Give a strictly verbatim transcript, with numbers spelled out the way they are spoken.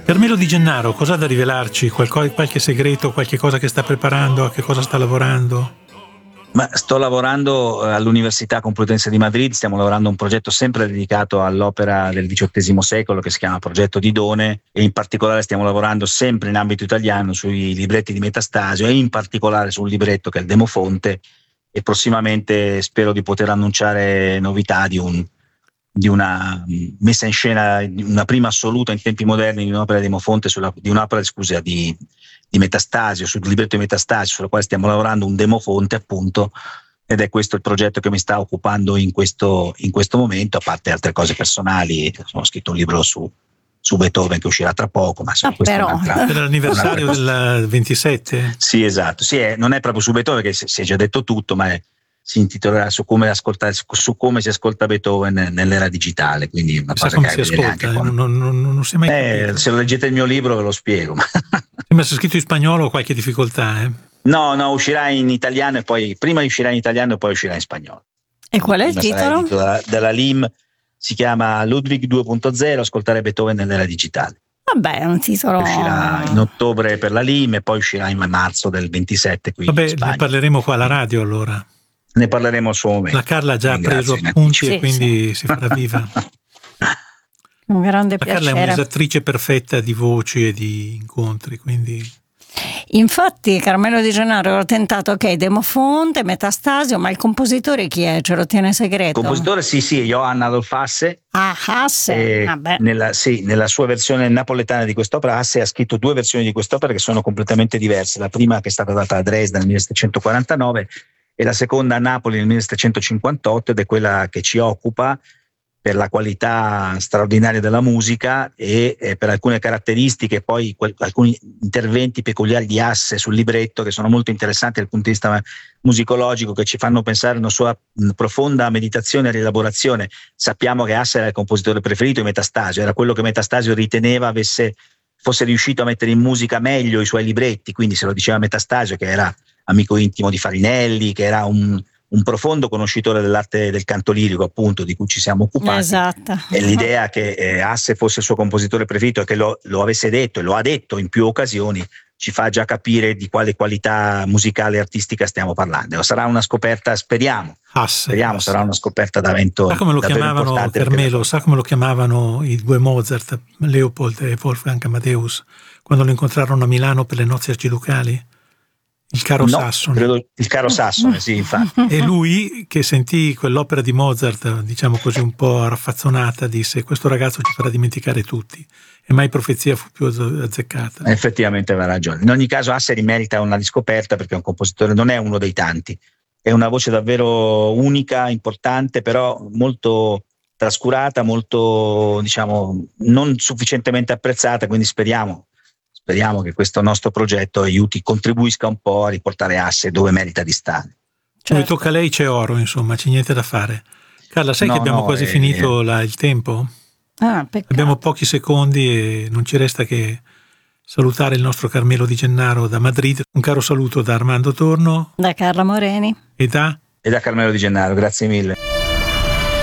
Carmelo Di Gennaro, cosa ha da rivelarci? Qualco, qualche segreto, qualche cosa che sta preparando, a che cosa sta lavorando? Ma sto lavorando all'Università Complutense di Madrid, stiamo lavorando a un progetto sempre dedicato all'opera del diciottesimo secolo che si chiama Progetto Didone, e in particolare stiamo lavorando sempre in ambito italiano sui libretti di Metastasio e in particolare su un libretto che è il Demofonte, e prossimamente spero di poter annunciare novità di, un, di una messa in scena, una prima assoluta in tempi moderni di un'opera di Demofonte, sulla, di un'opera scusa di di Metastasio, sul libretto di Metastasio, sulla quale stiamo lavorando, un Demofonte appunto, ed è questo il progetto che mi sta occupando in questo, in questo momento, a parte altre cose personali. Ho scritto un libro su, su Beethoven che uscirà tra poco, ma insomma, ah, però. È un'altra, per l'anniversario un'altra del ventisette? Sì, esatto, sì, è, non è proprio su Beethoven che si, si è già detto tutto, ma è, si intitolerà su come, ascoltare, su come si ascolta Beethoven nell'era digitale, quindi una Chissà cosa come che si ascolta, con... non, non, non si è mai eh, capito. Se lo leggete il mio libro ve lo spiego. Ma se è scritto in spagnolo ho qualche difficoltà, eh? No, no, uscirà in italiano e poi prima uscirà in italiano e poi uscirà in spagnolo. E qual è il prima titolo? Dalla, dalla L I M, si chiama Ludwig due punto zero, ascoltare Beethoven nell'era digitale. Vabbè, è un titolo. Uscirà in ottobre per la L I M e poi uscirà in marzo del ventisette qui Vabbè, in Spagna. ne parleremo qua alla radio allora. Ne parleremo al suo momento. La Carla ha già Ringrazio, preso appunti sì, e quindi sì. si farà viva. Un grande La piacere. Carla è un'esattrice perfetta di voci e di incontri, quindi... Infatti Carmelo Di Gennaro ho tentato, ok, Demofonte, Metastasio, ma il compositore chi è? Ce lo tiene segreto? Il compositore sì sì, Johann Adolf Hasse. Ah, Hasse, eh, vabbè. Nella, sì, nella sua versione napoletana di quest'opera Hasse ha scritto due versioni di quest'opera che sono completamente diverse. La prima, che è stata data a Dresda nel millesettecentoquarantanove, e la seconda a Napoli nel millesettecentocinquantotto, ed è quella che ci occupa per la qualità straordinaria della musica e eh, per alcune caratteristiche, poi quel, alcuni interventi peculiari di Hasse sul libretto che sono molto interessanti dal punto di vista musicologico, che ci fanno pensare a una sua mh, profonda meditazione e rielaborazione. Sappiamo che Hasse era il compositore preferito di Metastasio, era quello che Metastasio riteneva avesse, fosse riuscito a mettere in musica meglio i suoi libretti, quindi se lo diceva Metastasio, che era amico intimo di Farinelli, che era un un profondo conoscitore dell'arte del canto lirico, appunto, di cui ci siamo occupati. Esatto. E l'idea che eh, Hasse fosse il suo compositore preferito e che lo, lo avesse detto e lo ha detto in più occasioni ci fa già capire di quale qualità musicale e artistica stiamo parlando. Sarà una scoperta, speriamo, Hasse, speriamo Hasse. sarà una scoperta davvero, sa come lo chiamavano, Carmelo, perché... sa come lo chiamavano i due Mozart, Leopold e Wolfgang Amadeus, quando lo incontrarono a Milano per le nozze arciducali? Il caro no, Sassone. Credo il caro Sassone, sì, infatti. E lui, che sentì quell'opera di Mozart, diciamo così un po' raffazzonata, disse: questo ragazzo ci farà dimenticare tutti. E mai profezia fu più azzeccata. Effettivamente aveva ragione. In ogni caso Hasse merita una riscoperta, perché è un compositore, non è uno dei tanti. È una voce davvero unica, importante, però molto trascurata, molto, diciamo, non sufficientemente apprezzata, quindi speriamo Speriamo che questo nostro progetto aiuti, contribuisca un po' a riportare Hasse dove merita di stare. Certo. Dove tocca a lei c'è oro, insomma, c'è niente da fare. Carla, sai no, che abbiamo no, quasi eh, finito la, il tempo? Ah, peccato. Abbiamo pochi secondi e non ci resta che salutare il nostro Carmelo Di Gennaro da Madrid. Un caro saluto da Armando Torno. Da Carla Moreni. E da? E da Carmelo Di Gennaro, grazie mille.